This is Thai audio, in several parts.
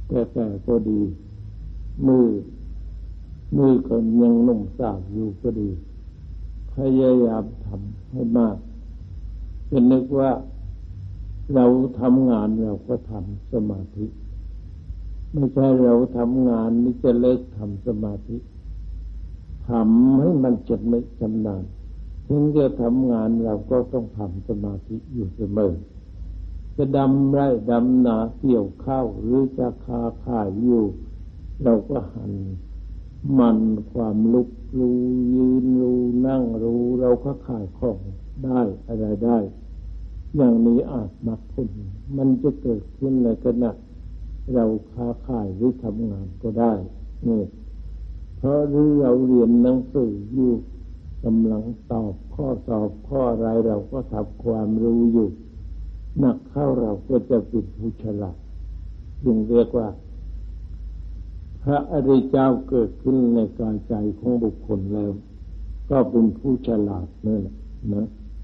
แก่ๆก็ดีมือคนยังหนุ่มสาวอยู่ก็ดีพยายามทำให้มากจะนึกว่าเราทำงานเราก็ทำสมาธิไม่ใช่เราทำงานนี่จะเลิกทำสมาธิทำให้มันจดไม่ชำนาญถึงจะทำงานเราก็ต้องทำสมาธิอยู่เสมอจะดำไร่ดำนาเกี่ยวข้าวหรือจะค้าขายอยู่เราก็หันมันความลุกรู้ยืนรู้นั่งรู้เราก็ขายของได้อะไรได้อย่างนี้อาจมรรคผลมันจะเกิดขึ้นในขณะเราค้าขายหรือทำงานก็ได้นี่เพราะหรือเราเรียนหนังสืออยู่กำลังตอบข้อสอบข้ออะไรเราก็ทำความรู้อยู่หนักเข้าเราก็จะเป็นผู้ฉลาดจึงเรียกว่าพระอริยเจ้าเกิดขึ้นในกายใจของบุคคลแล้วก็เป็นผู้ฉลาดนั่นแหละนะ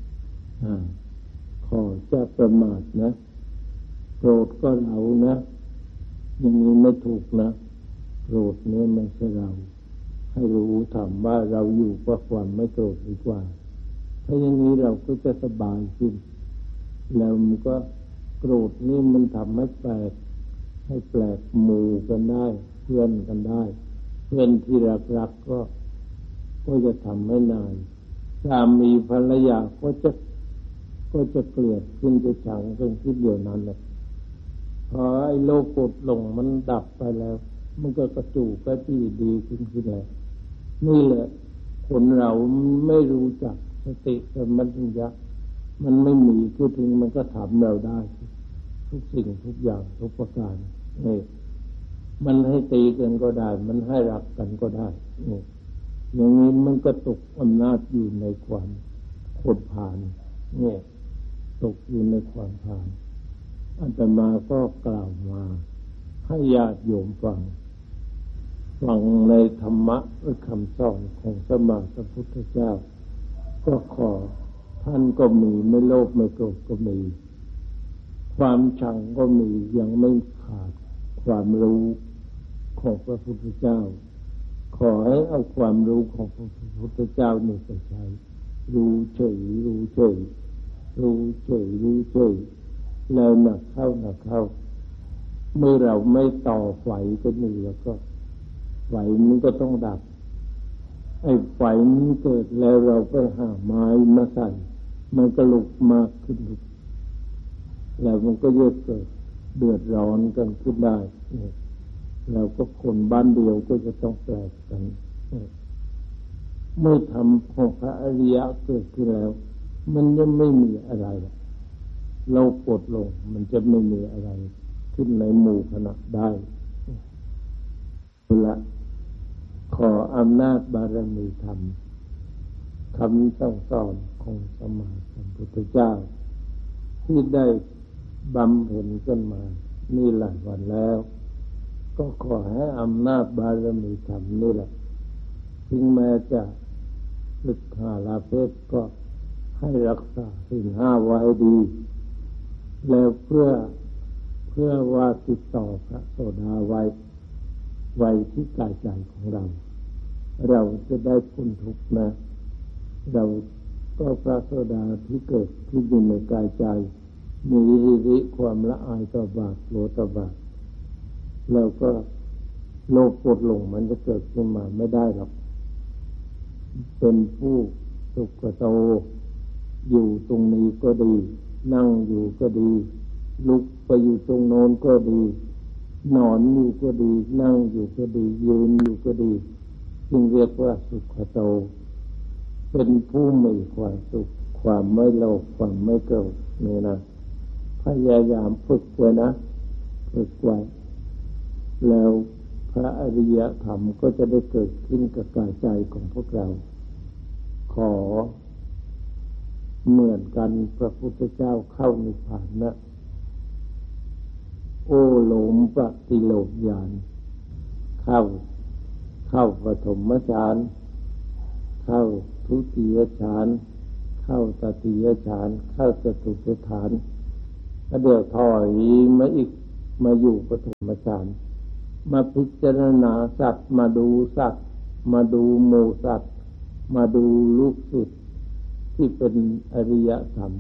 ขอจะประมาทนะโกรธก็เรานะอย่างนี้ไม่ถูกนะโกรธเนี่ยไม่ใช่เราให้รู้ถามว่าเราอยู่เพราะความไม่โกรธดีกว่าถ้าอย่างนี้เราก็จะสบายขึ้นแล้วมันก็โกรธนี่มันทำให้แปลกหมู่กันได้เพื่อนกันได้เพื่อนที่รักก็จะทำให้นายสามีภรรยาก็จะเกลียดขึ้นจะชังกันทีเดียวนั้นแหละพอไอ้โลภโกรธหลงมันดับไปแล้วมันก็กระจู่กระจี้ดีขึ้นแล้วนี่แหละคนเราไม่รู้จักสติสัมปชัญญะมันไม่มีพูดถึงมันก็ทำเราได้ทุกสิ่งทุกอย่างทุกประการนี่มันให้ตีกันก็ได้มันให้รักกันก็ได้นี่อย่างนี้มันก็ตกอำนาจอยู่ในความโคตรผ่านเนี่ยตกอยู่ในความผ่านอาตมาก็กล่าวมาให้ญาติโยมฟังในธรรมะหรือคำสอนของสมมาสัมพุทธเจ้าก็ขอท่านก็มีไม่โลภไม่โกรธก็มีความชังก็มียังไม่ขาดความรู้ของพระพุทธเจ้าขอให้เอาความรู้ของพระพุทธเจ้านี่ไปใช้รู้เฉยแล้วหนักเข้าเมื่อเราไม่ต่อไฟก็มีแล้วก็ไฟมันก็ต้องดับไอ้ไฟมันเกิดแล้วเราก็หาไม้มาใส่มันก็ลุกมากขึ้นแล้วมันก็เกิดเดือดร้อนกันขึ้นได้เราก็คนบ้านเดียวก็จะต้องแตกกันเมื่อธรรมของพระอริยะเกิดขึ้นแล้วมันจะไม่มีอะไรเราปลดลงมันจะไม่มีอะไรขึ้นในหมู่คณะได้ละขออำนาจบารมีธรรมคำสั่งสอนของสมมาสัมพุทธเจ้าที่ได้บำเพ็ญกันมานี่หลายวันแล้วก็ขอให้อำนาจบารมีธรรมนี่แหละถึงแม้จะศึกษาลาเพศก็ให้รักษาศีล5ไว้ดีแล้วเพื่อว่าติดต่อพระโสดาไว้ที่กายใจของเราจะได้พ้นทุกข์นะเราก็พระโสดาที่เกิดขึ้นอยู่ในกายใจมีหิริความละอายต่อบาปโลภต่อบาปแล้วก็โลภโกรธหลงมันจะเกิดขึ้นมาไม่ได้หรอกเป็นผู้สุขโตอยู่ตรงนี้ก็ดีนั่งอยู่ก็ดีลุกไปอยู่ตรงโน้นก็ดีนอนอยู่ก็ดีนั่งอยู่ก็ดียืนอยู่ก็ดีจึงเรียกว่าสุขโตเป็นผู้มีความสุขความไม่โลภความไม่โกรธนี่นะพยายามฝึกไว้นะฝึกไว้แล้วพระอริยธรรมก็จะได้เกิดขึ้นกับกายใจของพวกเราขอเหมือนกันพระพุทธเจ้าเข้านิพพานนะโอโลมปฏิโลกญาณเข้าปฐมฌานเข้าทุติยฌานเข้าตติยฌานเข้าจตุตฌานแล้วเดี๋ยวถอยมาอีกมาอยู่ปฐมฌานมาพิจารณาสัตว์มาดูสัตว์มาดูหมู่สัตว์มาดูลูกศิษย์ที่เป็นอริยธรรม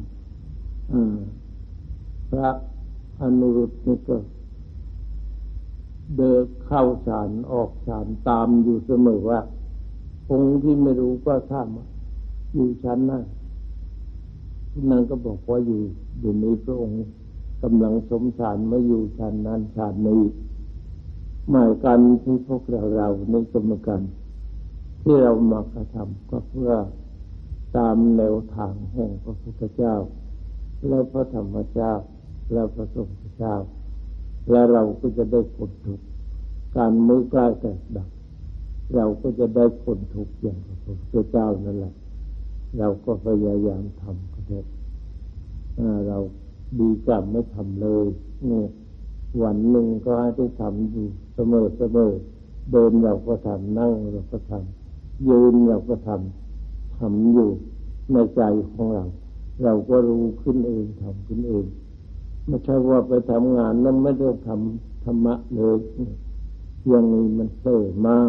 พระอนุรุตนี่ก็เดินเข้าฌานออกฌานตามอยู่เสมอว่าองค์ที่ไม่รู้ก็ถามอยู่ชั้นไหนนั่นก็บอกว่าอยู่นี้พระองค์กำลังสมฌานไม่อยู่ฌานนั้นฌานนี้หมายกันที่พวกเราในกรรมการที่เรามากระทำก็เพื่อตามแนวทางแห่งพระพุทธเจ้าและพระธรรมเจ้าและพระสงฆ์เจ้าและเราก็จะได้พ้นทุกข์การมือใกล้แตกดับเราก็จะได้พ้นทุกข์อย่างพระพุทธเจ้านั่นแหละเราก็พยายามทำก็ได้เราดีกว่าไม่ทำเลยเนี่ยวันหนึ่งก็ให้ได้ทำอยู่เสมอเดินเราก็ทำนั่งเราก็ทำยืนเราก็ทำอยู่ในใจของเราก็รู้ขึ้นเองทำขึ้นเองไม่ใช่ว่าไปทำงานนั้นไม่ได้ทำธรรมะเลยอย่างนี้มันเสื่อมาก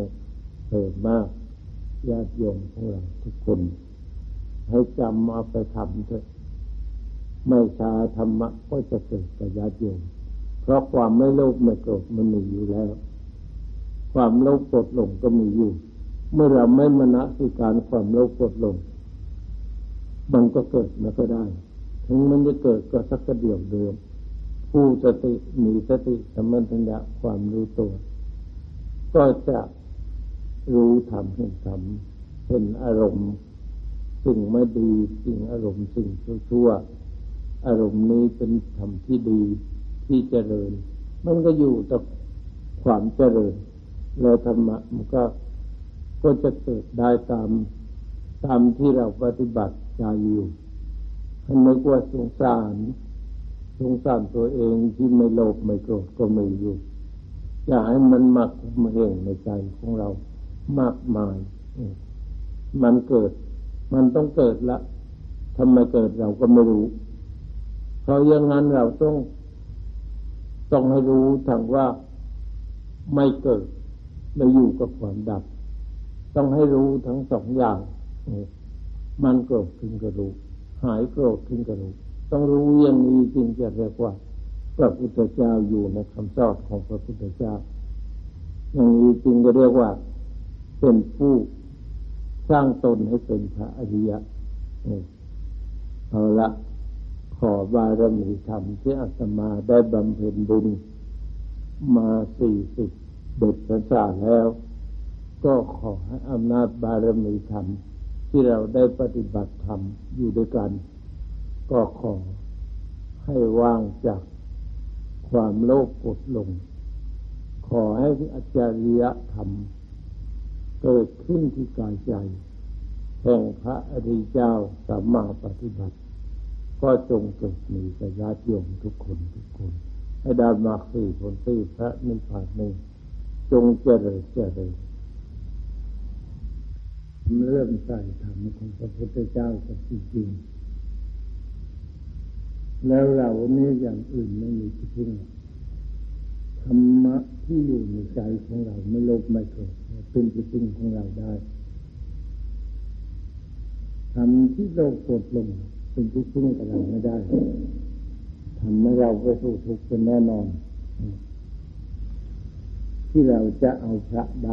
ญาติโยมของเราทุกคนให้จำเอาไปทำเถอะไม่ช้าธรรมะก็จะเกิดกับญาติโยมเพราะความไม่โลภไม่โกรธมันมีอยู่แล้วความโลภโกรธหลงก็มีอยู่เมื่อเราไม่มนสิการความโลภโกรธหลงมันก็เกิดมาก็ได้ถึงมันจะเกิดก็สักเดียวเดิมผู้สติมีสติสัมปชัญญะความรู้ตัวก็จะรู้ธรรมเห็นธรรมเป็นอารมณ์สิ่งไม่ดีสิ่งอารมณ์สิ่งชั่วอารมณ์นี้เป็นธรรมที่ดีที่เจริญมันก็อยู่กับความเจริญแล้วธรรมะมันก็จะเกิดได้ตามที่เราปฏิบัติใจอยู่ให้นึกว่าสงสารตัวเองที่ไม่โลภไม่โกรธก็มีอยู่อย่าให้มันมักมาเองในใจของเรามากมายมันเกิดมันต้องเกิดละทำไมเกิดเราก็ไม่รู้เพราะอย่างนั้นเราต้องให้รู้ทางว่าไม่เกิดแล้วอยู่กับความดับต้องให้รู้ทั้งสองอย่างมันโกรธขึ้นก็รู้หายโกรธขึ้นก็รู้ต้องรู้อย่างนี้จริงจะเรียกว่าพระพุทธเจ้าอยู่ในคำสอนของพระพุทธเจ้าอย่างนี้จริงจะเรียกว่าเป็นผู้สร้างตนให้เป็นพระอริยะเอาละขอบารมีธรรมที่อาตมาได้บำเพ็ญบุญมา40 พรรษาแล้วก็ขอให้อำนาจบารมีธรรมที่เราได้ปฏิบัติธรรมอยู่ด้วยกันก็ขอให้ว่างจากความโลภโกรธหลงขอให้อาจาริยธรรมเกิดขึ้นที่กายใจแห่งพระอริยเจ้าสัมมาปฏิบัติก็จงเกิดมีแก่ญาติโยมทุกคนให้ได้มรรคผลพระนิพพานนี้จงเจริญเริ่มใส่ธรรมของพระพุทธเจ้ากับจริงๆแล้วเรานี้อย่างอื่นไม่มีที่พึ่งธรรมะที่อยู่ในใจของเราไม่โลภไม่โกรธเป็นที่พึ่งของเราได้ธรรมที่โลภโกรธหลงเป็นที่พึ่งกับเราไม่ได้ทำให้เราไปสู่ทุกข์เป็นแน่นอนที่เราจะเอาพระได้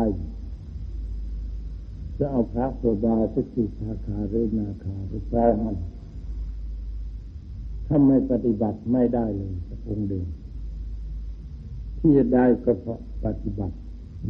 จะเอาพระโสดาสกิทาคาหรือนาคาหรือพระอรหันต์ถ้าไม่ปฏิบัติไม่ได้เลยสักองค์เดียวที่จะได้ก็เพราะปฏิบัติ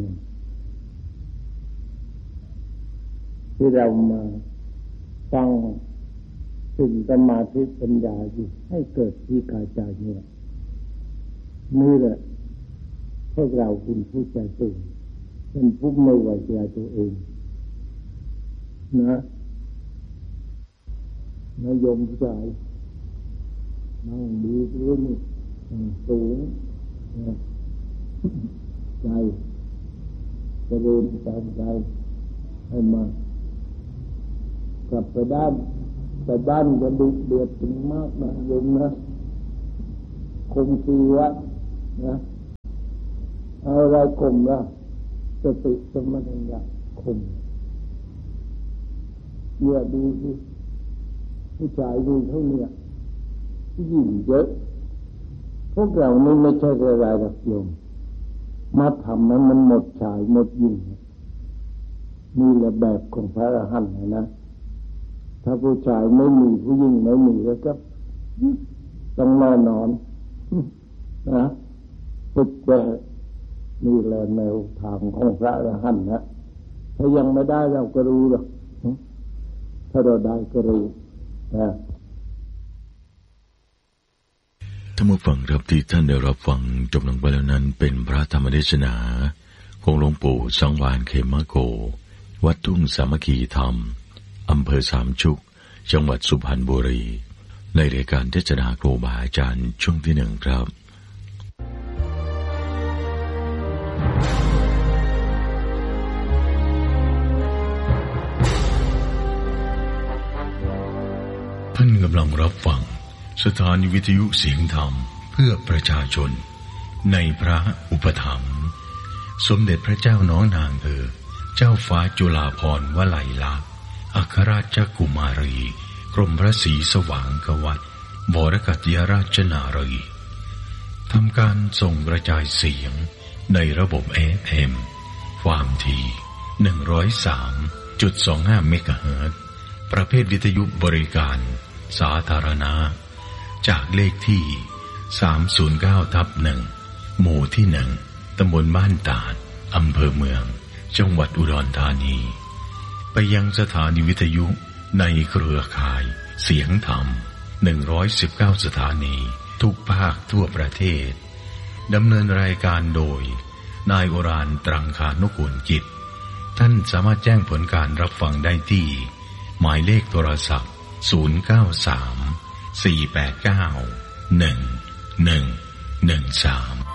ที่เรามาตั้งสิ่งสมาธิปัญญาอยู่ให้เกิดที่กายใจเนี่ยนี่แหละพวกเราคุณผู้ใจสูงเป็นผู้ไม่ไว้ใจตัวเองนะโยมผู้ชายนั่งดีขึ้นสูงใจเจริญตามใจให้มากลับไปบ้านจะดุเดือดถึงมากนะโยมนะคงชีวะนะเอาอะไรข่มล่ะสติสมัญญะข่มเนี่ยดูสิผู้ชายดูเท่านี้ยิ่งเยอะพวกเรานี่ไม่ใช่อะไรหรอกโยมมาทำมันหมดชายหมดยิ่งนี่แหละแบบของพระอรหันต์นะถ้าผู้ชายไม่มีผู้หญิงไม่มีแล้วก็ต้องแน่นอนนะฝึกแต่นี่แหละแนวทางของพระอรหันต์นะถ้ายังไม่ได้เราก็รู้หรอกถ้าเราได้ก็รู้นะท่านผู้ฟังครับที่ท่านได้รับฟังจบลงไปแล้วนั้นเป็นพระธรรมเทศนาของหลวงปู่สังวาลเขมโกวัดทุ่งสามัคคีธรรมอำเภอสามชุกจังหวัดสุพรรณบุรีในรายการเทศนาครูบาอาจารย์ช่วงที่1ครับท่านกำลังรับฟังสถานีวิทยุเสียงธรรมเพื่อประชาชนในพระอุปถัมภ์สมเด็จพระเจ้าน้องนางเจ้าฟ้าจุฬาภรณ์วลัยลักษณ์อัครราชกุมารีกรมพระศรีสว่างกวัตรบรกัติยราชนารีทำการส่งกระจายเสียงในระบบ FM ความถี่ 103.25 เมกะเฮิรตซ์ประเภทวิทยุบริการสาธารณะจากเลขที่ 309/1 หมู่ที่ 1 ตำบลบ้านตาดอำเภอเมืองจังหวัดอุดรธานีไปยังสถานีวิทยุในเครือข่ายเสียงธรรม119สถานีทุกภาคทั่วประเทศดำเนินรายการโดยนายโอรานตรังคานุกูลกิจท่านสามารถแจ้งผลการรับฟังได้ที่หมายเลขโทรศัพท์093 489 1113